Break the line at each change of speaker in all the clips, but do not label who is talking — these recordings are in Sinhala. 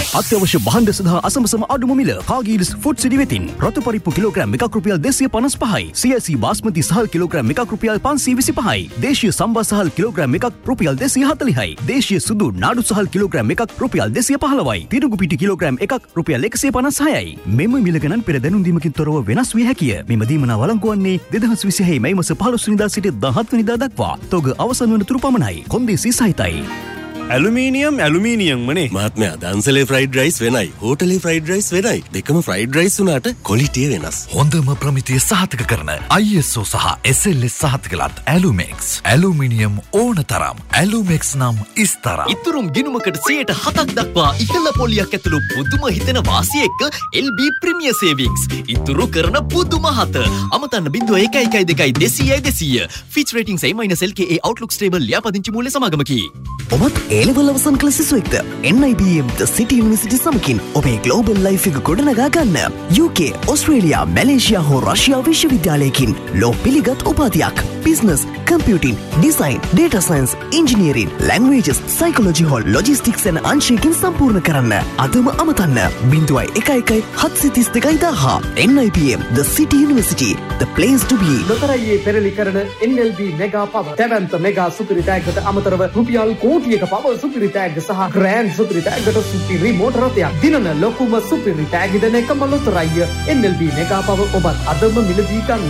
අත්‍යවශ්‍ය භාණ්ඩ සඳහා අසමසම අඩුම මිල කාගීල්ස් ෆුඩ් සිටි වෙතින්. රතු පරිප්පු කිලෝග්‍රෑම් එකක් රුපියල් 255යි. CLC බාස්මති සහල් කිලෝග්‍රෑම් එකක් රුපියල් 525යි. දේශීය සම්බා සහල් කිලෝග්‍රෑම් එකක් රුපියල් 240යි. දේශීය සුදු නාඩු සහල් කිලෝග්‍රෑම් එකක් රුපියල් 215යි. තිරුගු පිටි කිලෝග්‍රෑම් එකක් රුපියල් 156යි. මෙම මිල ගණන් පෙර දැනුම් දීමකින් තොරව වෙනස් විය හැකිය. මෙම දීමන වළංගු වන්නේ 2026 මැයි මාස 15 වෙනිදා සිට 17 වෙනිදා දක්වා. තොග අවසන් වන තුරු පමණයි. කොන්දේසි සහිතයි.
ඇලුමිනියම් මනේ මහත්මයා දන්සලේ ෆ්‍රයිඩ් රයිස් වෙනයි හෝටලේ ෆ්‍රයිඩ් රයිස් වෙනයි දෙකම ෆ්‍රයිඩ් රයිස් වුණාට ක්වොලිටිය වෙනස්.
හොඳම ප්‍රමිතිය සහතික කරන ISO සහ SLS සහතිකලත් ඇලුමෙක්ස්. ඇලුමිනියම් ඕන තරම්. ඇලුමෙක්ස් නම් ඉස්තරම්.
ඉතුරුම් ගිණුමකට 7% දක්වා ඉහළ පොලියක් ඇතුළු පුදුම හිතෙන වාසිය එක්ක LB ප්‍රීමියර් සේවිංග්ස්. ඉතුරු කරන පුදුම හත. අමතන්න 011200 Fitch Ratings A-LKA Outlook Stable ලියාපදිංචි මූල්‍ය සමාගමකි.
ඔබත් A-level අවසන් කළ සිසුවෙක්ද? NIBM The City University සමගින් ඔබේ global life එක ගොඩනගා ගන්න. UK, Australia, Malaysia හෝ රෂ්‍යා විශ්වවිද්‍යාලයකින් ලෝ පිළිගත් උපාධියක්. Business, Computing, Design, Data Science, Engineering, Languages, Psychology හෝ Logistics යන අංශයකින් සම්පූර්ණ කරන්න. අදම අමතන්න 0111 732 NIBM The City University, the place to be.
ලොතරැයියේ පෙරලි කරන NLB Mega Power තැවැන්ත මෙගා සුපිරි තෑග්ගට අමතරව රුපියල් කෝටියක පව සුපිරි තෑග්ග සහ ග්‍රෑන්ඩ් සුපිරි තෑග්ගට සුපිරි මෝටර රථයක් දිනන ලොකුම සුපිරි තෑග්ග දෙන එකම ලොතරැයිය NLB Mega Power ඔබත් අදම මිලදී ගන්න.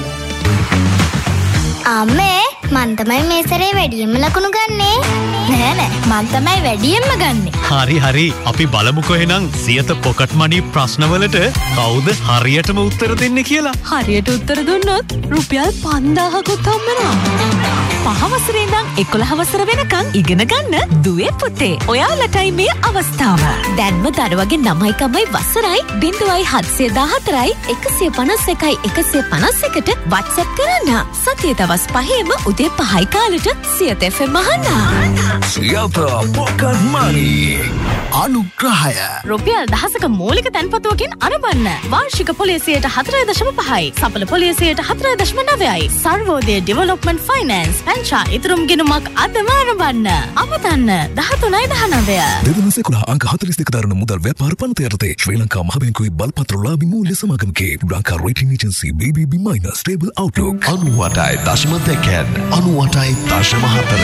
අම්මේ මන් තමයි මේ සැරේ වැඩියෙන්ම ලකුණු ගන්නේ. නෑ මන් තමයි වැඩියෙන්ම ගන්නේ.
හරි අපි බලමුකෝ එහෙනම් සියත පොකට් මනි ප්‍රශ්නවලට කවුද හරියටම උත්තර දෙන්නේ කියලා.
හරියට උත්තර දුන්නොත් රුපියල් 5000කුත් හම්බ වෙනවා. 5 වසරේ ඉඳන් 11 වසර වෙනකන් ඉගෙන ගන්න දුවේ පුතේ. ඔයාලටයි මේ අවස්ථාව. දැන්ම දරුවගේ 9යි වසරයි 0714යි 151යි 151ට WhatsApp කරන්න. සතියේ දවස් 5ෙම උදේ 5යි කාලෙට සියත FM අහන්න.
සියත පොකට් මනි අනුග්‍රහය
රුපියල් 1000ක මූලික තැන්පතුවකින් අරඹන්න. වාර්ෂික පොලිය 4.5යි. සඵල පොලිය 4.9යි. සර්වෝදය ඩෙවලොප්මන්ට් ෆයිනෑන්ස් පැංචා ඉතුරුම් ගිණුමක් අදම අරඹන්න. අමතන්න 13.19
2011 අංක 42 දරන මුදල් ව්‍යාපාර පනත යටතේ ශ්‍රී ලංකා මහ බැංකුවේ බලපත්‍රලාභී මූල්‍ය සමාගමකේ Lanka rating agency BBB- stable outlook 98.2 98.4